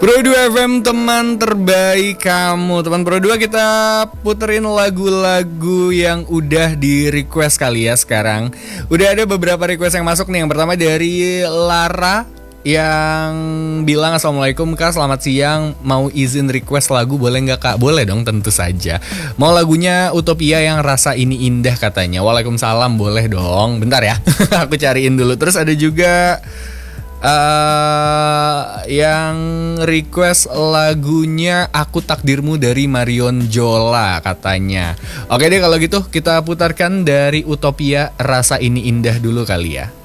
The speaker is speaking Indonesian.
Pro 2 FM teman terbaik kamu. Teman Pro 2, kita puterin lagu-lagu yang udah di request kali ya sekarang. Udah ada beberapa request yang masuk nih. Yang pertama dari Lara yang bilang, "Assalamualaikum Kak, selamat siang. Mau izin request lagu boleh nggak Kak?" Boleh dong, tentu saja. Mau lagunya Utopia yang Rasa Ini Indah katanya. Waalaikumsalam, boleh dong. Bentar ya, aku cariin dulu. Terus ada juga yang request lagunya Aku Takdirmu dari Marion Jola katanya. Oke deh, kalau gitu kita putarkan dari Utopia Rasa Ini Indah dulu kali ya.